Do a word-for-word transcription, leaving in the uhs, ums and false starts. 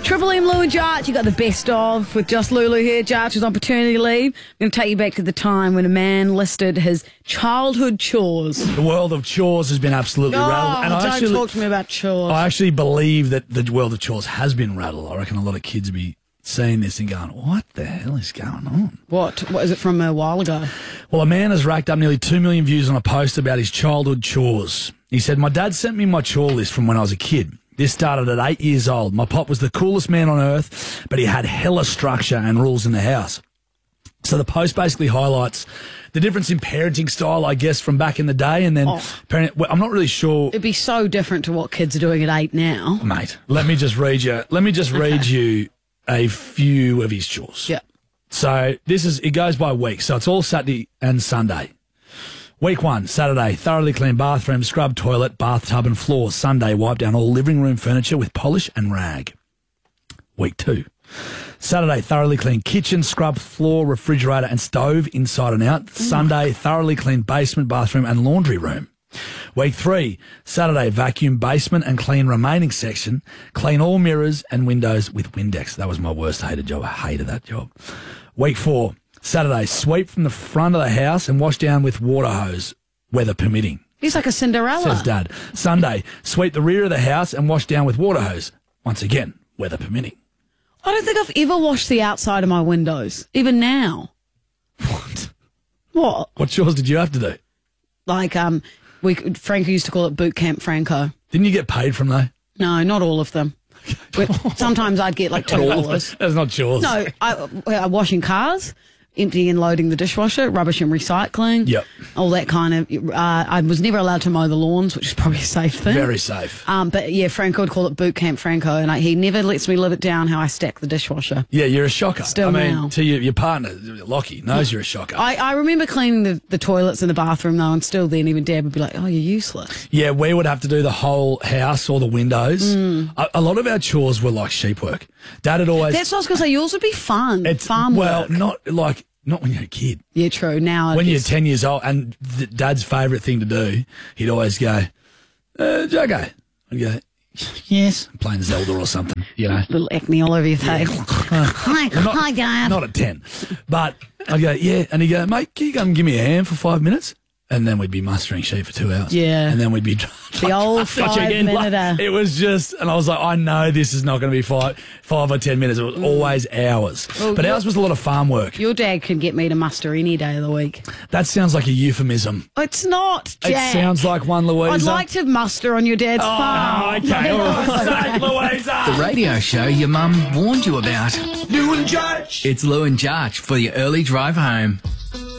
Triple M, Lou and Jarch, you got the best of with just Lulu here. Jarch was on paternity leave. I'm going to take you back to the time when a man listed his childhood chores. The world of chores has been absolutely Oh, rattled. And I don't actually, talk to me about chores. I actually believe that the world of chores has been rattled. I reckon a lot of kids will be seeing this and going, what the hell is going on? What? What is it from a while ago? Well, a man has racked up nearly two million views on a post about his childhood chores. He said, my dad sent me my chore list from when I was a kid. This started at eight years old. My pop was the coolest man on earth, but he had hella structure and rules in the house. So the post basically highlights the difference in parenting style, I guess, from back in the day. And then, Oh. parent, well, I'm not really sure. It'd be so different to what kids are doing at eight now. Mate, let me just read you. Let me just read Okay. you a few of his chores. Yeah. So this is, it goes by week. So it's all Saturday and Sunday. Week one, Saturday, thoroughly clean bathroom, scrub toilet, bathtub and floor. Sunday, wipe down all living room furniture with polish and rag. Week two, Saturday, thoroughly clean kitchen, scrub floor, refrigerator and stove inside and out. Sunday, thoroughly clean basement, bathroom and laundry room. Week three, Saturday, vacuum basement and clean remaining section. Clean all mirrors and windows with Windex. That was my worst hated job. I hated that job. Week four, Saturday, sweep from the front of the house and wash down with water hose, weather permitting. He's like a Cinderella. Says Dad. Sunday, sweep the rear of the house and wash down with water hose. Once again, weather permitting. I don't think I've ever washed the outside of my windows, even now. What? What? What chores did you have to do? Like, um, we Franco used to call it boot camp Franco. Didn't you get paid from though? No, not all of them. But sometimes I'd get like two dollars. That's not chores. No, I, uh, washing cars, emptying and loading the dishwasher, rubbish and recycling. Yep. All that kind of. Uh, I was never allowed to mow the lawns, which is probably a safe thing. Very safe. Um, but yeah, Franco would call it boot camp Franco, and I, he never lets me live it down how I stack the dishwasher. Yeah, you're a shocker. Still I mean, now. to your, your partner, Lockie, knows you're a shocker. I, I remember cleaning the, the toilets in the bathroom though, and still then even Dad would be like, "Oh, you're useless." Yeah, we would have to do the whole house or the windows. Mm. A, a lot of our chores were like sheep work. Dad had always. That's what I was going to say. Yours would be fun. it's, farm well, work. not like not when you're a kid. Yeah, true. Now, I When you're guess- ten years old, and th- Dad's favourite thing to do, he'd always go, uh, Juggo. I'd go, yes, playing Zelda or something, you know. little acne all over your face. Hi, Well, not, hi, Dad. Not at ten. But I'd go, yeah. And he'd go, mate, can you come and give me a hand for five minutes? And then we'd be mustering sheep for two hours. Yeah. And then we'd be... The old Got you again. five-minute, uh, It was just... And I was like, I know this is not going to be five five or ten minutes. It was always hours. Well, but you're- ours was a lot of farm work. Your dad can get me to muster any day of the week. That sounds like a euphemism. It's not, Jack. It sounds like one, Louisa. I'd like to muster on your dad's farm. Oh, okay. All right. Say, Louisa. The radio show your mum warned you about. Lou and Jarch. It's Lou and Jarch for your early drive home.